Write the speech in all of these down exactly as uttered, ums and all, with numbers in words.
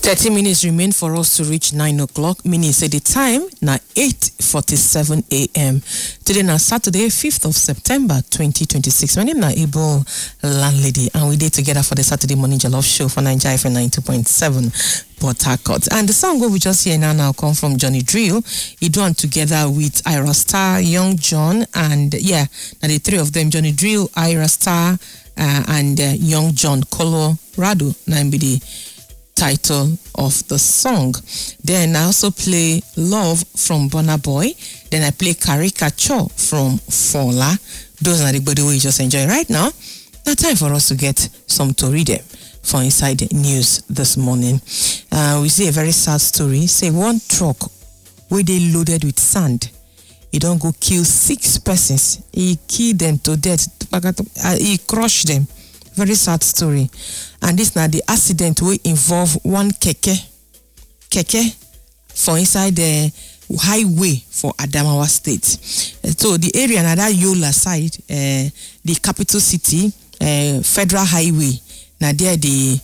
thirty minutes remain for us to reach nine o'clock. Minutes at the time, now eight forty-seven a.m. Today, now Saturday, fifth of September, twenty twenty-six. My name is Able Landlady, and we did together for the Saturday Morning Jollof Show for Nigeria F M ninety point seven Port Harcourt. And the song we just hear now, now come from Johnny Drill. He done together with Ira Star, Young John, and yeah, now the three of them, Johnny Drill, Ira Star, uh, and uh, Young John, Colorado, now be the title of the song. Then I also play Love from Burna Boy. Then I play Caricature from Fola. Those are the body we just enjoy right now. Now time for us to get some to read them for inside the news this morning. Uh, we see a very sad story. Say one truck where they loaded with sand. He don't go kill six persons. He killed them to death. He crushed them. Very sad story. And this now the accident will involve one keke keke for inside the highway for Adamawa State. So the area now that Yola side, uh, the capital city, uh, federal highway. Now there the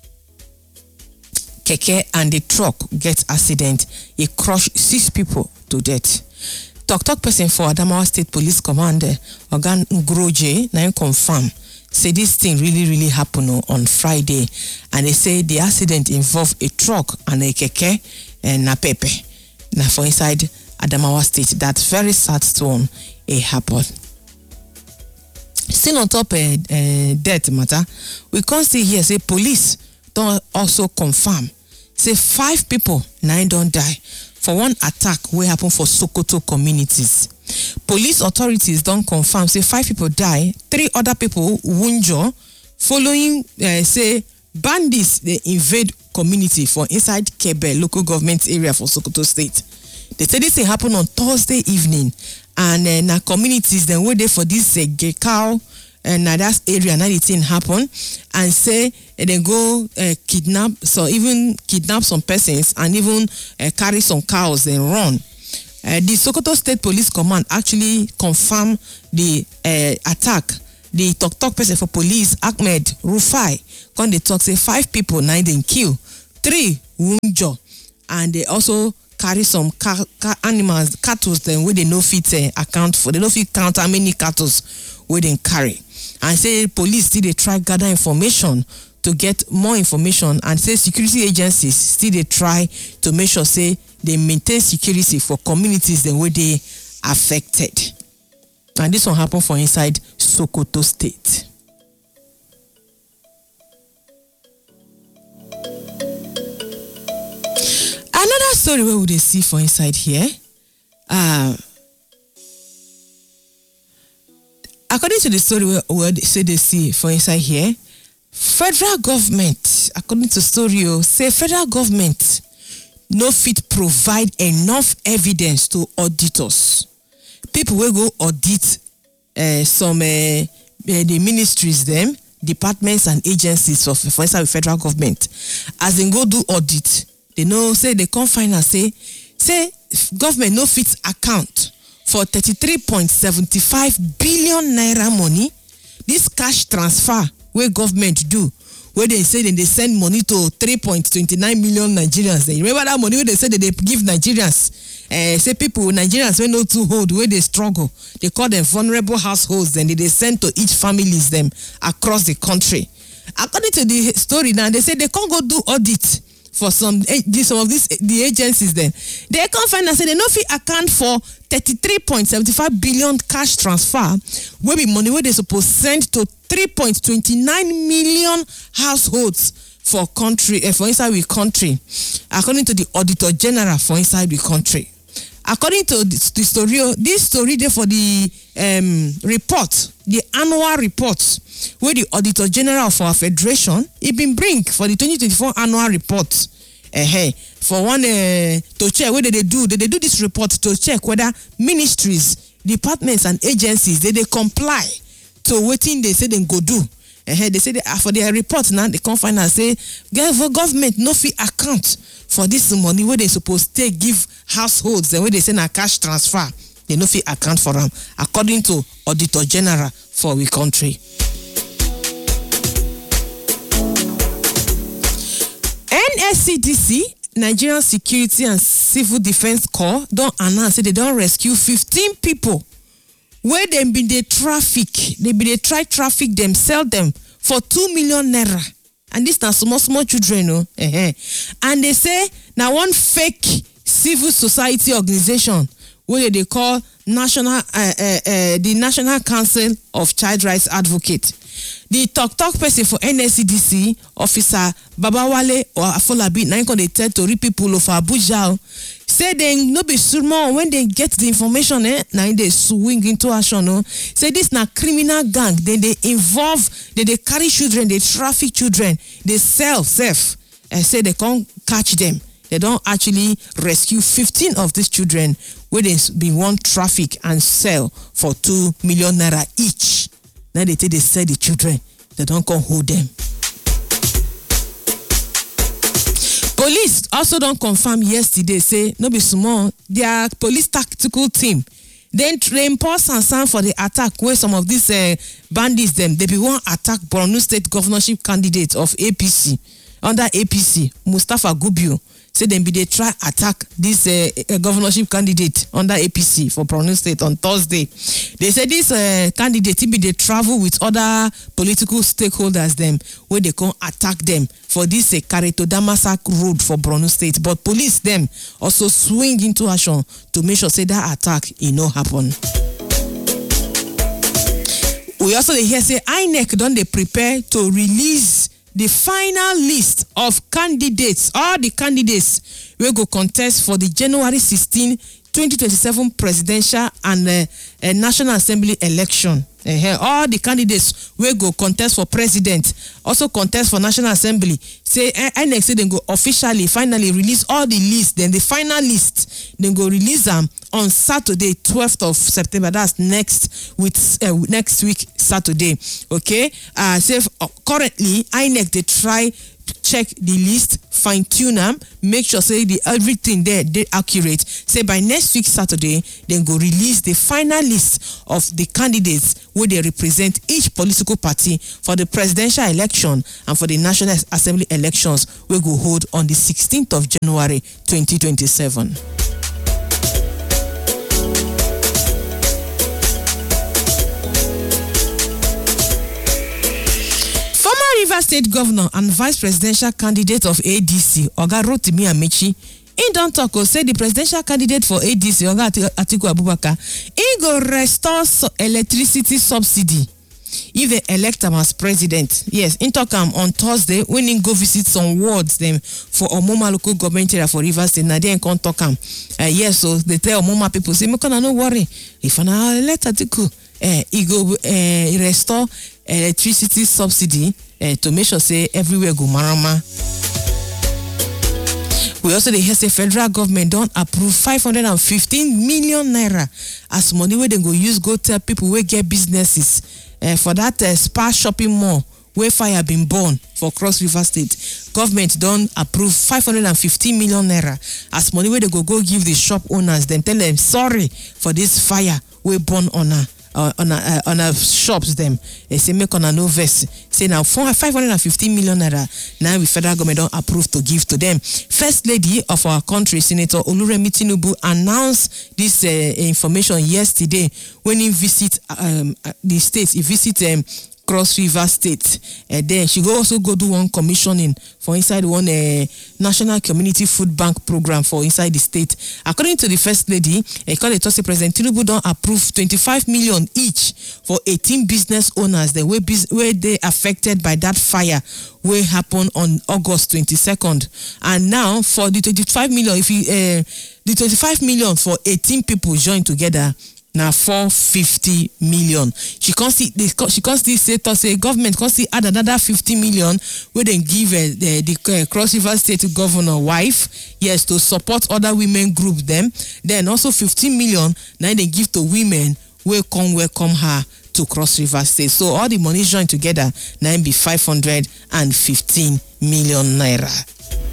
keke and the truck get accident. It crushed six people to death. Talk talk person for Adamawa State Police Commander Ogan Ngroje now confirm. Say this thing really, really happened on Friday. And they say the accident involved a truck and a keke and a pepe. Now for inside Adamawa State, that very sad stone it happened. Still on top of uh, uh, death matter, we can't see here, say police don't also confirm. Say five people, nine don't die for one attack wey happen for Sokoto communities. Police authorities don't confirm, say five people die, three other people wunjure following, uh, say, bandits, they invade community for inside Kebe, local government area for Sokoto State. They say this thing happened on Thursday evening, and uh, na communities, then wait there for this uh, Gekau, and uh, that area, now the thing happen, and say, uh, they go uh, kidnap, so even kidnap some persons, and even uh, carry some cows and run. Uh, the Sokoto State Police Command actually confirmed the uh, attack. The talk talk person for police, Ahmed Rufai, when they talk, say five people, nine they kill, three wounded, and they also carry some ca- ca- animals, cattle, then where they no fit uh, account for. They no fit count how many cattle where they carry. And say police still they try gather information to get more information, and say security agencies still they try to make sure say they maintain security for communities the way they affected. And this one happened for inside Sokoto State. Another story where would they see for inside here? Uh, according to the story where, where they say they see for inside here, federal government, according to story, say federal government no fit provide enough evidence to auditors. People will go audit uh, some uh, uh, the ministries, them departments and agencies of for instance federal government. As they go do audit, they know say they can't find and say say government no fit account for thirty-three point seven five billion naira money. This cash transfer where government do, where they say that they send money to three point two nine million Nigerians. You remember that money where they say that they give Nigerians, uh, say people, Nigerians when no too hold, where they struggle, they call them vulnerable households, then they, they send to each families them across the country. According to the story now, they say they can't go do audit for some some of these the agencies then. They can't find and say they no fit account for thirty-three point seven five billion cash transfer, where be money where they supposed send to three point two nine million households for country uh, for inside the country, according to the Auditor General for inside the country. According to the, the story, this story there for the um, report, the annual report, where the Auditor General of our Federation, it been bring for the twenty twenty-four annual report. Uh, hey, for one uh, to check whether they do, they, they do this report to check whether ministries, departments, and agencies they they comply to waiting they say they go do. Uh, they say they, uh, for their report now they can't find and say government no fee account for this money where they supposed to give households the way they send a cash transfer. They no fee account for them according to Auditor General for we country. N S C D C, Nigerian Security and Civil Defense Corps, don announce say they don rescue fifteen people where they been dey traffic. They been dey try traffic them, sell them for two million naira. And this na small small children, no. Uh-huh. And they say now one fake civil society organization where they call National uh, uh, uh, the National Council of Child Rights Advocate. The talk talk person for N S C D C, Officer Babawale or Afolabi, now they tell to people of Abuja, say they no be small when they get the information, eh? Now they swing into action. No? Say this na criminal gang. Then they involve, they, they carry children, they traffic children, they sell self, and say they can't catch them. They don't actually rescue fifteen of these children where they be one traffic and sell for two million naira each. Now they take they sell the children. They don't come hold them. Police also don't confirm yesterday, say no be small, their police tactical team then train pause and sound for the attack where some of these uh, bandits them they be one attack Borno State governorship candidate of A P C under A P C, Mustafa Gubiu. Say them be they try attack this uh, governorship candidate under A P C for Borno State on Thursday. They say this uh, candidate be they travel with other political stakeholders them where they can attack them for this uh, Kareto Damasak road for Borno State. But police them also swing into action to make sure say that attack it no happen. We also hear say I N E C don't they prepare to release the final list of candidates, all the candidates will go contest for the January sixteenth, twenty twenty-seven presidential and uh, uh, National Assembly election. Uh, all the candidates will go contest for president, also contest for National Assembly. Say I N E C say they go officially, finally release all the lists. Then the final list, they go release them on Saturday, twelfth of September. That's next with uh, next week Saturday. Okay. Uh, say uh, currently I N E C they try check the list, fine tune them, make sure say the everything there they accurate. Say by next week Saturday, then go release the final list of the candidates where they represent each political party for the presidential election and for the National Assembly elections we go hold on the sixteenth of January twenty twenty-seven. Rivers State Governor and Vice Presidential Candidate of A D C, Oga Rotimi Amechi, in don talk say the presidential candidate for A D C, Oga Atiku Abubakar, he go restore so electricity subsidy if they elect him as president. Yes, in talk am on Thursday when he go visit some wards them for Omoma local government area for Rivers State. Now they can talk am. Uh, yes, so they tell Omoma people say, "Make una no worry. If I elect Atiku, uh, he go uh, restore electricity subsidy." Uh, to make sure say everywhere go marama. We also dey hear say federal government don't approve five hundred fifteen million naira as money where they go use go tell people where get businesses uh, for that uh, Spa shopping mall where fire been born for Cross River State. Government don't approve five hundred fifteen million naira as money where they go go give the shop owners. Then tell them sorry for this fire we born on a. Uh, on a, uh, on a shops them they say make on a no vest say now five hundred fifteen million naira now the federal government don't approve to give to them. First Lady of our country, Senator Oluremi Tinubu, announced this uh, information yesterday when he visit um, the state. He visit um, Cross River State, and uh, then she go also go do one commissioning for inside one uh, National Community Food Bank program for inside the state. According to the First Lady, uh, call it also President Tinubu don't approve twenty-five million each for eighteen business owners that were were they affected by that fire will happen on August twenty-second. And now for the twenty-five million, if you uh, the twenty-five million for eighteen people join together. Now four hundred fifty million. She can't see this. She can't still say to say government can't see add another fifty million where they give uh, the, the uh, Cross River State governor wife, yes, to support other women group them. Then also fifteen million now they give to women where come welcome her to Cross River State. So all the money joined together now be five hundred fifteen million naira.